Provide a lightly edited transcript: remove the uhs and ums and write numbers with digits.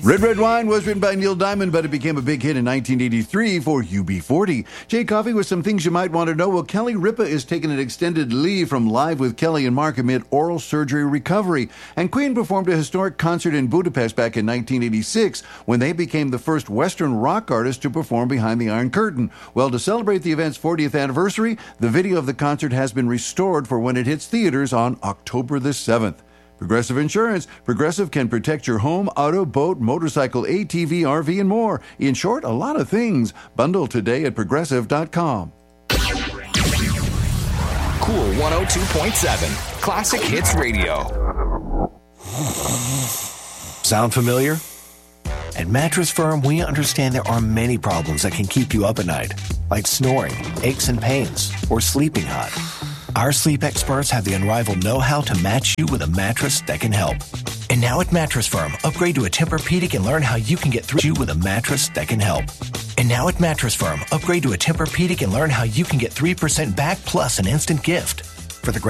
Red Red Wine was written by Neil Diamond, but it became a big hit in 1983 for UB40. Jay Coffey with some things you might want to know. Well, Kelly Ripa is taking an extended leave from Live with Kelly and Mark amid oral surgery recovery. And Queen performed a historic concert in Budapest back in 1986 when they became the first Western rock artist to perform behind the Iron Curtain. Well, to celebrate the event's 40th anniversary, the video of the concert has been restored for when it hits theaters on October the 7th. Progressive Insurance. Progressive can protect your home, auto, boat, motorcycle, ATV, RV, and more. In short, a lot of things. Bundle today at Progressive.com. Cool 102.7. Classic Hits Radio. Sound familiar? At Mattress Firm, we understand there are many problems that can keep you up at night, like snoring, aches and pains, or sleeping hot. Our sleep experts have the unrivaled know-how to match you with a mattress that can help. And now at Mattress Firm, upgrade to a Tempur-Pedic and learn how you can get through with a mattress that can help. And now at Mattress Firm, upgrade to a Tempur-Pedic and learn how you can get 3% back plus an instant gift. For the great